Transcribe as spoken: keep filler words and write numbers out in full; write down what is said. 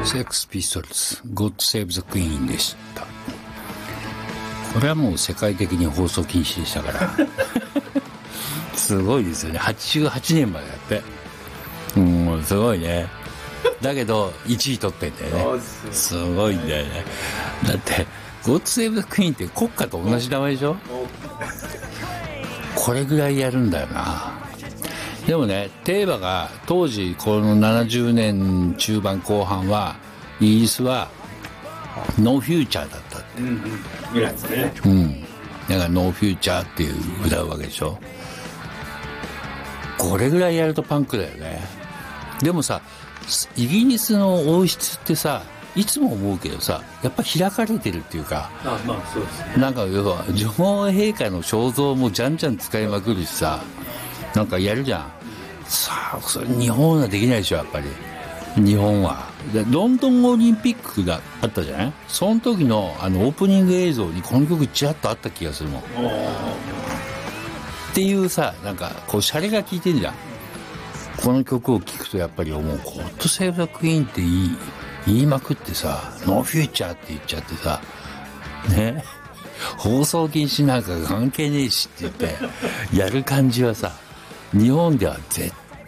セックスピストルズ God Save the Queen でした。これはもう世界的に放送禁止でしたからすごいですよね。はちじゅうはちねんまでやってうんすごいね。だけどいちい取ってんだよね。すごいんだよね。だってGod Save the Queen って国歌と同じ名前でしょ。これぐらいやるんだよな。でもね、テーマが当時このななじゅうねん中盤後半はイギリスはノーフューチャーだったって。うんうん。ぐらいですね。うん。だからノーフューチャーっていう歌うわけでしょ。これぐらいやるとパンクだよね。でもさ、イギリスの王室ってさ、いつも思うけどさ、やっぱ開かれてるっていうか、 あ、まあそうですね。 なんか要は女王陛下の肖像もじゃんじゃん使いまくるしさ、なんかやるじゃん。さあ、それ日本はできないでしょ、やっぱり。日本は。でロンドンオリンピックがあったじゃない。その時のあのオープニング映像にこの曲ちらっとあった気がするもん。っていうさ、なんかこうシャレが効いてんじゃん。この曲を聴くとやっぱり思う。ゴッドセーブザクイーンって言い言いまくってさ、ノーフューチャーって言っちゃってさ、ね、放送禁止なんか関係ねえしって言ってやる感じはさ、日本では絶